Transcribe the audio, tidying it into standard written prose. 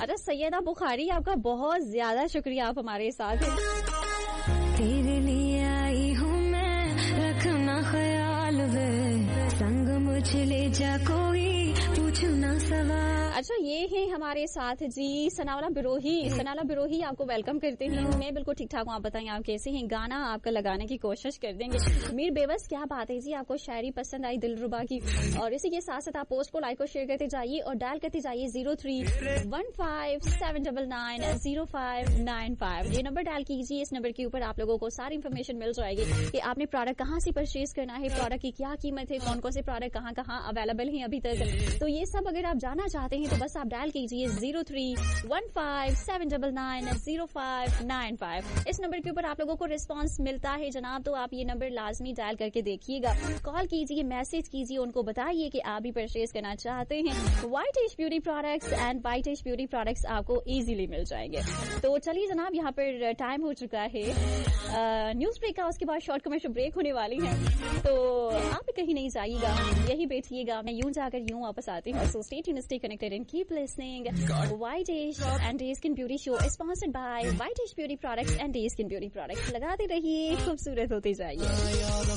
اچھا سیدہ بخاری آپ کا بہت زیادہ شکریہ, آپ ہمارے ساتھ ہیں. تیرے لیے آئی ہوں میں رکھنا خیال وے سنگ مجھ لے جا کوئی پوچھنا سوال. اچھا یہ ہے ہمارے ساتھ جی ثناءاللہ بروہی. ثناءاللہ بروہی آپ کو ویلکم کرتے ہیں. میں بالکل ٹھیک ٹھاک ہوں, آپ بتائیں آپ کیسے ہیں؟ گانا آپ کا لگانے کی کوشش کر دیں گے. میر بیوس کیا بات ہے جی, آپ کو شاعری پسند آئی دلربا کی, اور اسی کے ساتھ ساتھ آپ پوسٹ کو لائک اور شیئر کرتے جائیے اور ڈائل کرتے جائیے 0315790595. یہ نمبر ڈائل کیجیے, اس نمبر کے اوپر آپ لوگوں کو ساری انفارمیشن مل جائے گی کہ آپ نے پروڈکٹ کہاں سے پرچیز کرنا ہے, پروڈکٹ کی کیا قیمت ہے, کون کون سے پروڈکٹ کہاں کہاں اویلیبل ہیں ابھی تک. تو یہ سب اگر آپ جاننا چاہتے ہیں تو بس آپ ڈائل کیجیے 0315790595. اس نمبر کے اوپر آپ لوگوں کو رسپانس ملتا ہے جناب, تو آپ یہ نمبر لازمی ڈائل کر کے دیکھیے گا, کال کیجیے, میسج کیجیے, ان کو بتائیے کہ آپ بھی پرچیز کرنا چاہتے ہیں. White age beauty products and white age beauty products آپ کو ایزیلی مل جائیں گے. تو چلیے جناب, یہاں پر ٹائم ہو چکا ہے نیوز بریک کا, اس کے بعد شارٹ کمرشل بریک ہونے والی ہے, تو آپ کہیں نہیں جائیے گا, یہی بیٹھیے گا. میں یوں جا کر یوں واپس آتی ہوں. So stay tuned, stay connected and keep listening. White Age and Day Skin Beauty Show is sponsored by White Age Beauty Products and Day Skin Beauty Products. لگاتے رہیے, خوبصورت ہوتے جائیے.